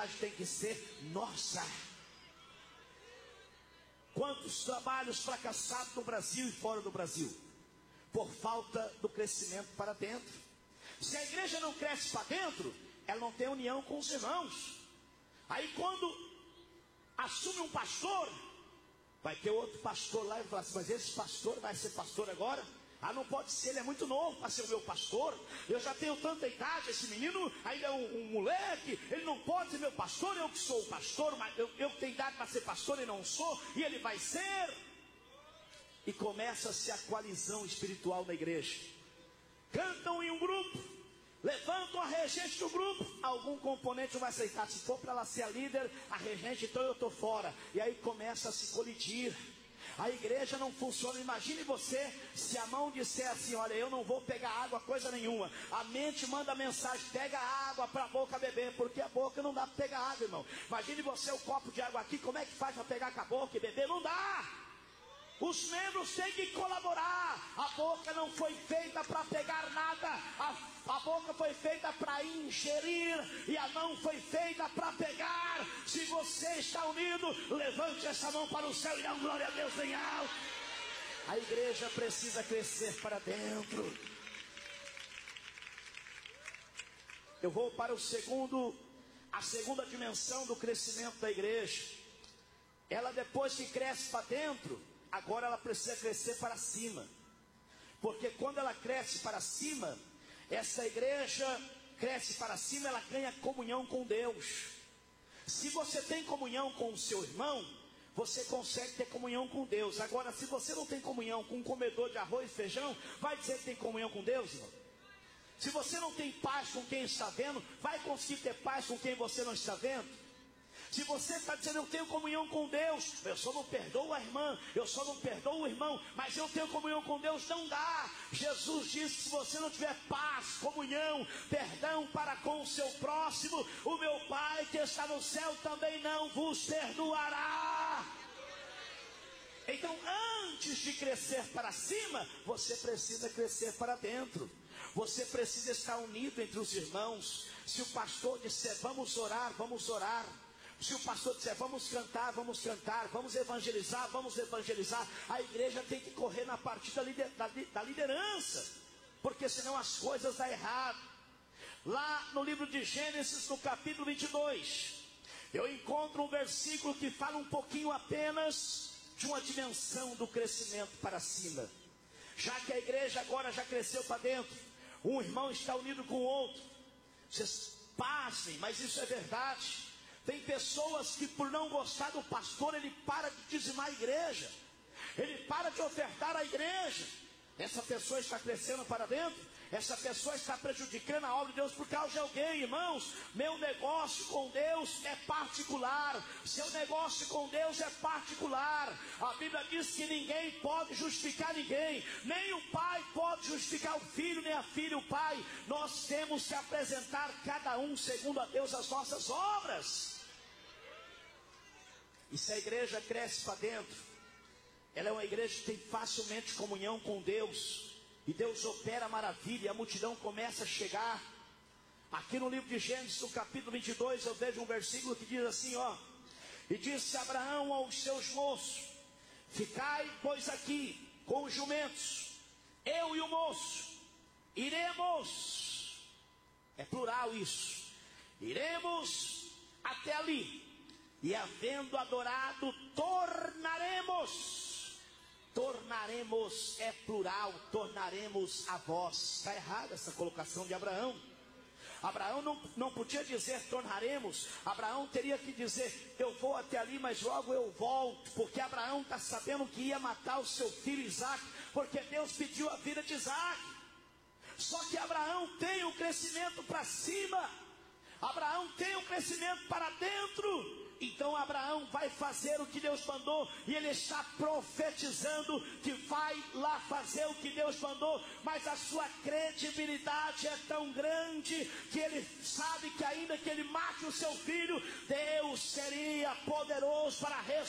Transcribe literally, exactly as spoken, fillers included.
prioridade tem que ser nossa. Quantos trabalhos fracassados no Brasil e fora do Brasil? Por falta do crescimento para dentro. Se a igreja não cresce para dentro, ela não tem união com os irmãos. Aí quando assume um pastor, vai ter outro pastor lá e vai falar assim, mas esse pastor vai ser pastor agora? Ah, não pode ser, ele é muito novo para ser o meu pastor. Eu já tenho tanta idade, esse menino ainda é um, um moleque, ele não pode ser meu pastor. Eu que sou o pastor, mas eu, eu tenho idade para ser pastor e não sou, e ele vai ser. E começa-se a coalizão espiritual na igreja. Cantam em um grupo, levantam a regente do grupo, algum componente não vai aceitar. Se for para ela ser a líder, a regente, então eu estou fora. E aí começa a se colidir. A igreja não funciona. Imagine você, se a mão disser assim, olha, eu não vou pegar água, coisa nenhuma. A mente manda mensagem, pega água para a boca beber, porque a boca não dá para pegar água, irmão. Imagine você, o copo de água aqui, como é que faz para pegar com a boca e beber? Não dá. Os membros têm que colaborar. A boca não foi feita para pegar nada. A, a boca foi feita para ingerir. E a mão foi feita para pegar. Se você está unido, levante essa mão para o céu e dá glória a Deus bem alto. A igreja precisa crescer para dentro. Eu vou para o segundo, a segunda dimensão do crescimento da igreja. Ela, depois que cresce para dentro, agora ela precisa crescer para cima. Porque quando ela cresce para cima, essa igreja cresce para cima, ela ganha comunhão com Deus. Se você tem comunhão com o seu irmão, você consegue ter comunhão com Deus. Agora, se você não tem comunhão com um comedor de arroz e feijão, vai dizer que tem comunhão com Deus, irmão? Se você não tem paz com quem está vendo, vai conseguir ter paz com quem você não está vendo? Se você está dizendo, eu tenho comunhão com Deus, eu só não perdoo a irmã, eu só não perdoo o irmão, mas eu tenho comunhão com Deus, não dá. Jesus disse que se você não tiver paz, comunhão, perdão para com o seu próximo, o meu Pai que está no céu também não vos perdoará. Então, antes de crescer para cima, você precisa crescer para dentro. Você precisa estar unido entre os irmãos. Se o pastor disser, vamos orar, vamos orar. Se o pastor disser, vamos cantar, vamos cantar, vamos evangelizar, vamos evangelizar, a igreja tem que correr na parte da, lider, da, da liderança, porque senão as coisas dão errado. Lá no livro de Gênesis, no capítulo vinte e dois, eu encontro um versículo que fala um pouquinho apenas de uma dimensão do crescimento para cima. Já que a igreja agora já cresceu para dentro, um irmão está unido com o outro. Vocês passem, mas isso é verdade. Tem pessoas que, por não gostar do pastor, ele para de dizimar a igreja, ele para de ofertar a igreja. Essa pessoa está crescendo para dentro, essa pessoa está prejudicando a obra de Deus por causa de alguém. Irmãos, meu negócio com Deus é particular, seu negócio com Deus é particular. A Bíblia diz que ninguém pode justificar ninguém, nem o pai pode justificar o filho, nem a filha o pai. Nós temos que apresentar cada um segundo a Deus as nossas obras. E se a igreja cresce para dentro, ela é uma igreja que tem facilmente comunhão com Deus, e Deus opera maravilha, e a multidão começa a chegar. Aqui no livro de Gênesis, no capítulo vinte e dois, eu vejo um versículo que diz assim, ó: e disse Abraão aos seus moços, ficai pois aqui com os jumentos, eu e o moço iremos, é plural isso, iremos até ali, e havendo adorado, tornaremos. Tornaremos é plural, tornaremos a vós. Está errada essa colocação de Abraão. Abraão não, não podia dizer tornaremos. Abraão teria que dizer, eu vou até ali, mas logo eu volto. Porque Abraão está sabendo que ia matar o seu filho Isaque, porque Deus pediu a vida de Isaque. Só que Abraão tem um crescimento para cima, Abraão tem um crescimento para dentro. Então Abraão vai fazer o que Deus mandou, e ele está profetizando que vai lá fazer o que Deus mandou, mas a sua credibilidade é tão grande que ele sabe que ainda que ele mate o seu filho, Deus seria poderoso para ressuscitar